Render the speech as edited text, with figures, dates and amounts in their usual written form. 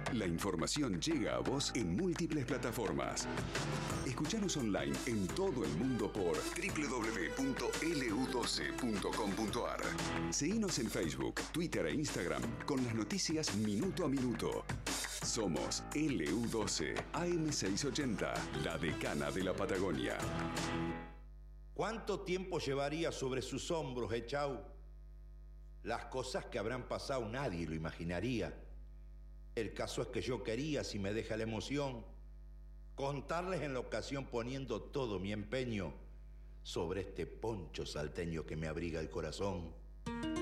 La información llega a vos en múltiples plataformas. Escuchanos online en todo el mundo por www.lu12.com.ar. Seguinos en Facebook, Twitter e Instagram con las noticias minuto a minuto. Somos LU12 AM680, la decana de la Patagonia. ¿Cuánto tiempo llevaría sobre sus hombros, Chau? Las cosas que habrán pasado nadie lo imaginaría. El caso es que yo quería, si me deja la emoción, contarles en la ocasión poniendo todo mi empeño sobre este poncho salteño que me abriga el corazón.